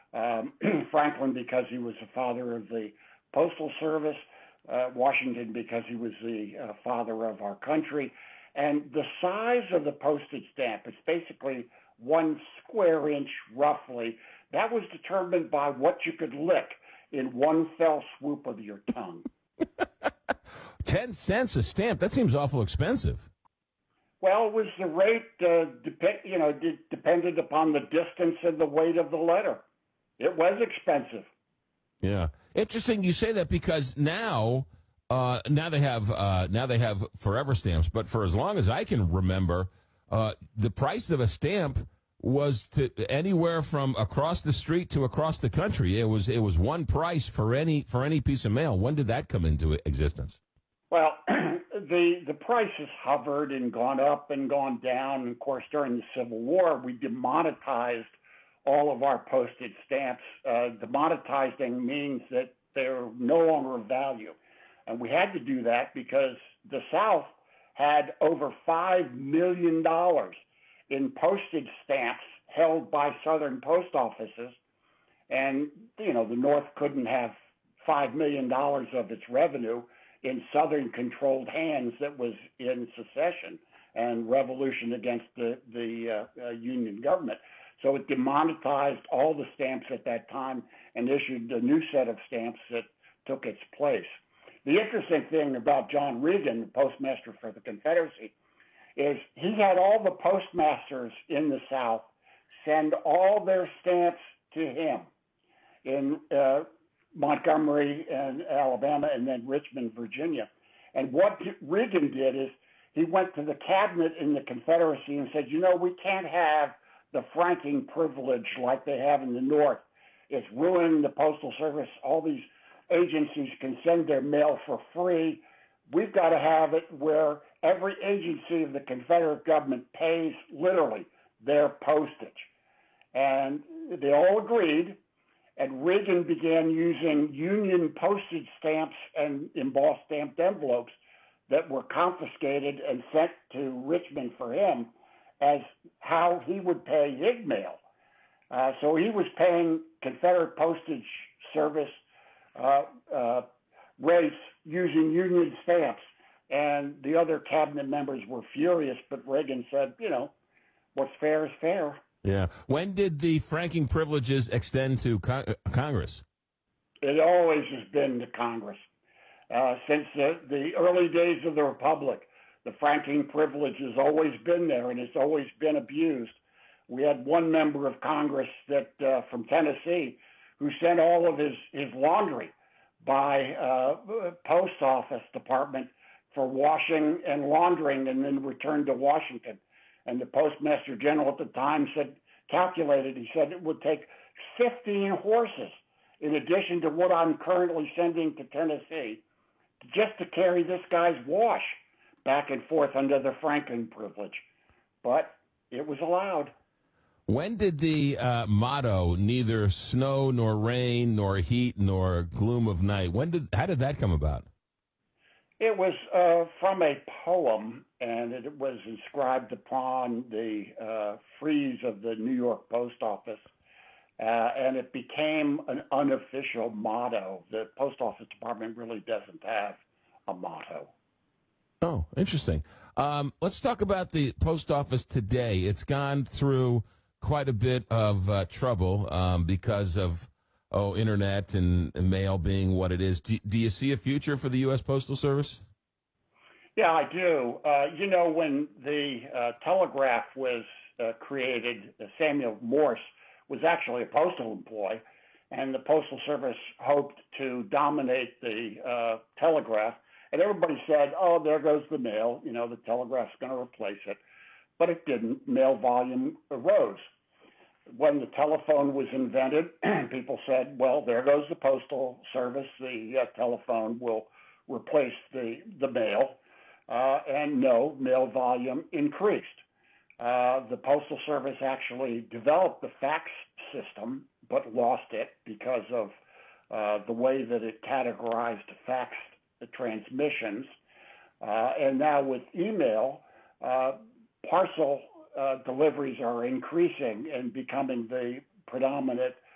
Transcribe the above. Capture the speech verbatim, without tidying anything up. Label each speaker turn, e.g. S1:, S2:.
S1: Um, Franklin because he was the father of the Postal Service, uh, Washington because he was the uh, father of our country. And the size of the postage stamp is basically one square inch roughly. That was determined by what you could lick in one fell swoop of your tongue.
S2: Ten cents a stamp? That seems awful expensive.
S1: Well, it was the rate, uh, dep- you know, d- depended upon the distance and the weight of the letter. It was expensive.
S2: Yeah, interesting you say that because now, uh, now they have uh, now they have forever stamps. But for as long as I can remember, uh, the price of a stamp was to anywhere from across the street to across the country. It was it was one price for any for any piece of mail. When did that come into existence?
S1: Well, the the prices hovered and gone up and gone down. And of course, during the Civil War, we demonetized all of our postage stamps. Uh, demonetizing means that they're no longer of value. And we had to do that because the South had over five million dollars in postage stamps held by Southern post offices. And, you know, the North couldn't have five million dollars of its revenue in Southern-controlled hands that was in secession and revolution against the, the uh, uh, Union government. So it demonetized all the stamps at that time and issued a new set of stamps that took its place. The interesting thing about John Regan, the postmaster for the Confederacy, is he had all the postmasters in the South send all their stamps to him in uh, Montgomery and Alabama and then Richmond, Virginia. And what Regan did is he went to the cabinet in the Confederacy and said, you know, we can't have the franking privilege like they have in the North. It's ruining the Postal Service. All these agencies can send their mail for free. We've got to have it where every agency of the Confederate government pays literally their postage. And they all agreed, and Reagan began using Union postage stamps and embossed stamped envelopes that were confiscated and sent to Richmond for him as how he would pay his mail. Uh, so he was paying Confederate Postage Service uh, uh, rates using Union stamps, and the other cabinet members were furious, but Reagan said, you know, what's fair is fair.
S2: Yeah. When did the franking privileges extend to con- Congress?
S1: It always has been to Congress. Uh, since the, the early days of the Republic, the franking privilege has always been there, and it's always been abused. We had one member of Congress that uh, from Tennessee who sent all of his, his laundry by uh, post office department for washing and laundering and then returned to Washington. And the Postmaster General at the time said, calculated, he said it would take fifteen horses in addition to what I'm currently sending to Tennessee just to carry this guy's wash back and forth under the franking privilege. But it was allowed.
S2: When did the uh, motto, neither snow nor rain nor heat nor gloom of night, when did how did that come about?
S1: It was uh, from a poem, and it was inscribed upon the uh, frieze of the New York Post Office, uh, and it became an unofficial motto. The Post Office Department really doesn't have a motto.
S2: Oh, interesting. Um, let's talk about the post office today. It's gone through quite a bit of uh, trouble um, because of oh, internet and, and mail being what it is. Do, do you see a future for the U S. Postal Service?
S1: Yeah, I do. Uh, you know, when the uh, telegraph was uh, created, uh, Samuel Morse was actually a postal employee, and the Postal Service hoped to dominate the uh, telegraph. And everybody said, oh, there goes the mail. You know, the telegraph's going to replace it. But it didn't. Mail volume arose. When the telephone was invented, people said, well, there goes the Postal Service. The uh, telephone will replace the, the mail. Uh, and no, mail volume increased. Uh, the Postal Service actually developed the fax system, but lost it because of uh, the way that it categorized fax transmissions. Uh, and now with email, uh, parcel uh, deliveries are increasing and becoming the predominant